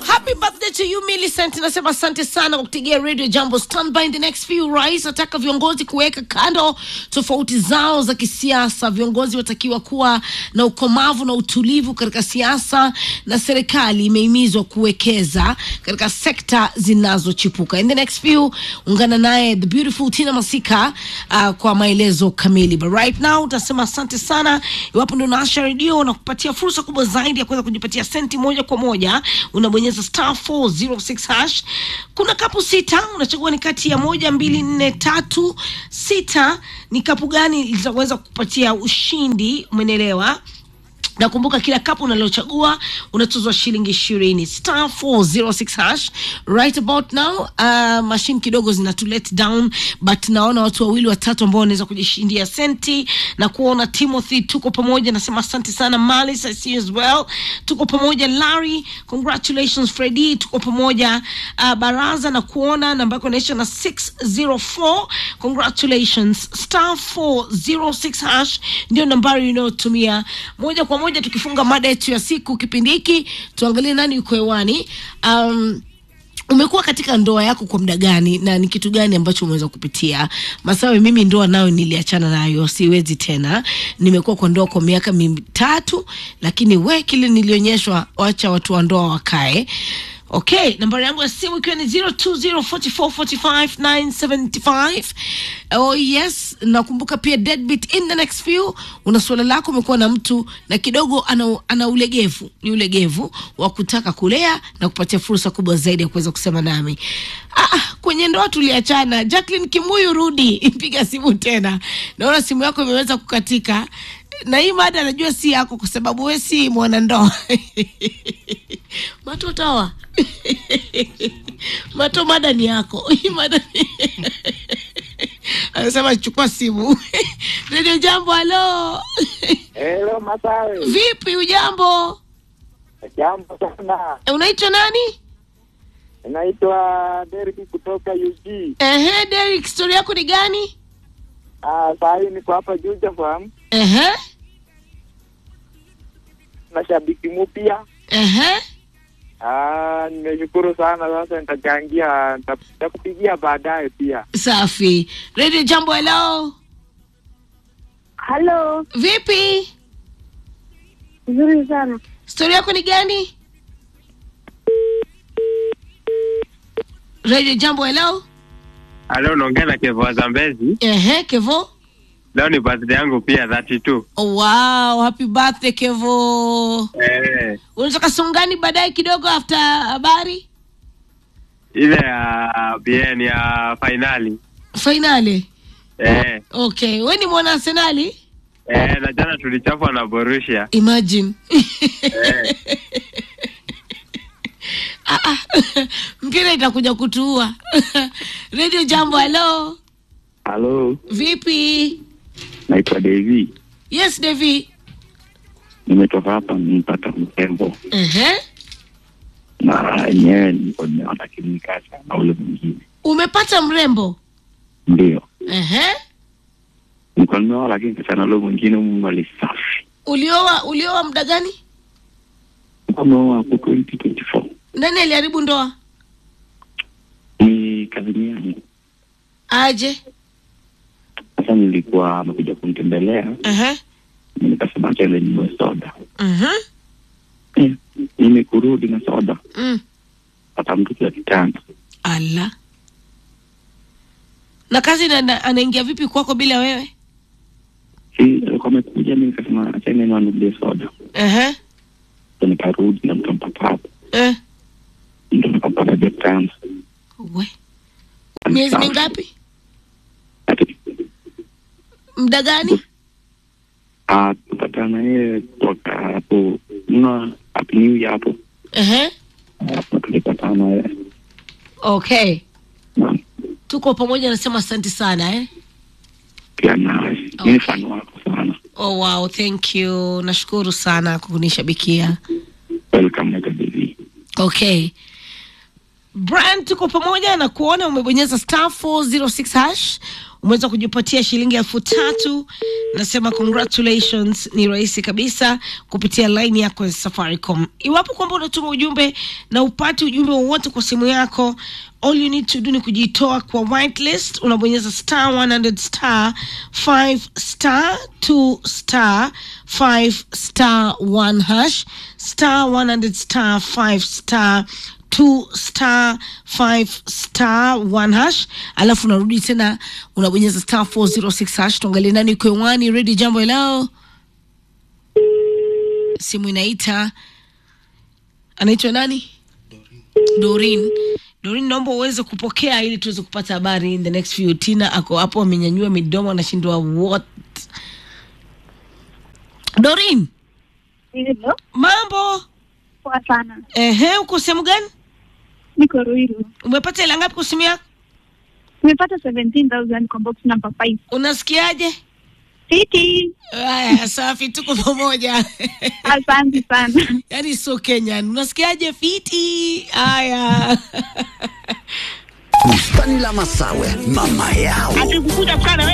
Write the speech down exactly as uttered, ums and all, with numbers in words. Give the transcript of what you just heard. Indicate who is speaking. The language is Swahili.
Speaker 1: Happy birthday to you Millicent. Nasema asante sana kwa kutegea Radio Jambo. Stand by in the next few. Rais ataka viongozi kuweka kando tofauti zao za kisiasa. Viongozi watakiwa kuwa na ukomavu na utulivu katika siasa, na serikali imehimizwa kuwekeza katika sekta zinazochipuka. In the next few ungana naye the beautiful Tina Masika uh, kwa maelezo kamili. But right now utasema asante sana iwapo ndio Nasha Radio na kupatia fursa kubwa zaidi ya kuweza kujipatia senti moja kwa moja. Unabonyeza star four zero six hash. Kuna kapu sita, unachagua ni kati ya moja, mbili, nne, tatu, sita. Ni kapu gani litaweza kupatia ushindi, umeelewa? Na kumbuka kila kapu unalochagua unatozwa shilingi ishirini. Star four zero six hash. Right about now uh, machine kidogo zinatu let down, but naona watu wawili watatu ambao wanaweza kujishindia senti. Na kuona Timothy, tuko pamoja, nasema asante sana. Malice, I see you as well, tuko pamoja. Larry, congratulations. Freddy, tuko pamoja. uh, Baraza, na kuona namba yako inaisha na six zero four, congratulations. Star four zero six hash ndio nambari unayotumia. Moja kwa moja tukifunga mada yetu ya siku kipindi hiki, tuangalie nani yuko hewani. Um, umekuwa katika ndoa yako kwa muda gani na ni kitu gani ambacho umeweza kupitia? Masawe, mimi ndoa nayo niliachana nayo, siwezi tena. Nimekuwa kwa ndoa kwa miaka mitatu, lakini we kile nilionyeshwa, acha watu wa ndoa wakae. Okay, nambari yangu ya simu ikiwa ni zero two zero four four four five nine seven five. Oh yes, nakumbuka pia deadbeat in the next few. Una swala lako, umekuwa na mtu na kidogo ana, ana ulegevu, ni ulegevu wa kutaka kulea na kupatia fursa kubwa zaidi ya kuweza kusema nami. Ah, kwenye ndoa tuliachana. Jacqueline Kimuyu, rudi, piga simu tena. Naona simu yako imeweza kukatika. Na hii mada najua si yako kwa sababu wewe si mwanandoa. Mato tawa. Mato, mada ni yako. Hii mada ni... Anasema chukua simu. Radio Jambo, hello.
Speaker 2: Hello Masawe.
Speaker 1: Vipi, ujambo?
Speaker 2: Jambo sana.
Speaker 1: Unaitwa nani?
Speaker 2: Naitwa Derek kutoka U G.
Speaker 1: Ehe, Derek, story yako ni gani?
Speaker 2: Ah, sasa niko hapa Juja farm.
Speaker 1: Ehe.
Speaker 2: Na shabiki mpya.
Speaker 1: Ehe.
Speaker 2: Ah, nimeshukuru sana, sasa nitachangia, nitakupigia baadaye pia.
Speaker 1: Safi. Radio Jambo, hello.
Speaker 3: Hello.
Speaker 1: Vipi?
Speaker 3: Nzuri sana.
Speaker 1: Story yako ni gani? Radio Jambo, hello.
Speaker 4: Hello, naongea na Kevo Zambezi.
Speaker 1: Ehe, Kevo.
Speaker 4: Leo ni birthday yangu pia thirty-two.
Speaker 1: Oh wow, happy birthday Kevo.
Speaker 4: Eh.
Speaker 1: Unataka songani baadaye kidogo after habari?
Speaker 4: Ile ya B N ya finali.
Speaker 1: Finali?
Speaker 4: Eh.
Speaker 1: Okay, wewe ni mwana Arsenal?
Speaker 4: Eh, na jana tulichapwa na Borussia.
Speaker 1: Imagine.
Speaker 4: Eh.
Speaker 1: Ah ah. Mpira itakuja kutuua. Radio Jambo, hello.
Speaker 2: Hello.
Speaker 1: Vipi?
Speaker 2: Naitwa Davy.
Speaker 1: Yes, Davy.
Speaker 2: Nimetoka hapa mpata mtembo.
Speaker 1: Ehe.
Speaker 2: Na yeye niko nimeona kinikasa na ule mwingine.
Speaker 1: Umepata mrembo?
Speaker 2: Ndio.
Speaker 1: Ehe.
Speaker 2: Niko nimeona lakini sana ule mwingine mwali safi.
Speaker 1: Ulioa ulioa muda gani?
Speaker 2: Nimeoa kwa twenty twenty-four.
Speaker 1: Nani aliharibu ndoa?
Speaker 2: Ni kazini yangu.
Speaker 1: Aje?
Speaker 2: Sasa nilikuwa amekuja kunitembelea.
Speaker 1: Ehe.
Speaker 2: Nikasema chele ni soda.
Speaker 1: Mhm.
Speaker 2: Eh, nimekurudi na soda.
Speaker 1: Mm.
Speaker 2: Hata mtu ya kitanda.
Speaker 1: Ala. Na kazi na, anaingia vipi kwako bila wewe?
Speaker 2: Si alikuwa amekuja, mimi nikasema chele ni anulie soda.
Speaker 1: Ehe.
Speaker 2: Nikarudi na mtampa
Speaker 1: Eh.
Speaker 2: ndio nikapata kitanda.
Speaker 1: We. Miezi mingapi? Muda gani?
Speaker 2: Ah, tutapatana yeye toka hapo na hapo new year hapo.
Speaker 1: Ehe.
Speaker 2: Hapo tulipatana yeye.
Speaker 1: Okay.
Speaker 2: Na
Speaker 1: Tuko pamoja, nasema asante sana eh.
Speaker 2: pia na ni fan wako sana.
Speaker 1: Oh wow, thank you. Nashukuru sana kwa kunishabikia.
Speaker 2: Welcome to the T V.
Speaker 1: Okay. Brand, tuko pamoja na kuona umebonyeza star four zero six hash. umeweza kujipatia shilingi elfu tatu. Nasema congratulations, ni rahisi kabisa kupitia line yako ya Safaricom. Iwapo kwamba unatuma ujumbe na upate ujumbe wowote kwa simu yako, all you need to do ni kujitoa kwa whitelist. Unabonyeza star one hundred star five star two star five star one hash, star one hundred star five star two star five star one hash, alafu unarudi tena unabonyeza star four zero six hash. Tuangalie nani uko hewani. Ready Jambo, hello. Simu inaita. Anaitwa nani? Dorin. Dorin. Dorin, naomba uweze kupokea ili tuweze kupata habari in the next few. Tina ako hapo amenyanyua midomo anashindwa what. Dorin.
Speaker 3: Hello.
Speaker 1: Mambo?
Speaker 3: Poa sana.
Speaker 1: Ehe, uko sehemu gani?
Speaker 3: Niko Ruiru.
Speaker 1: Umepata hela ngapi kwa simu yako?
Speaker 3: Nimepata seventeen thousand kwa box number five.
Speaker 1: Unasikiaje?
Speaker 3: Fiti.
Speaker 1: Haya, safi, tuko pamoja.
Speaker 3: Asante sana.
Speaker 1: Yaani so Kenyan. Unasikiaje fiti? Haya.
Speaker 5: Bustani la Masawe, mama yao.
Speaker 3: Atakukuja sana wewe.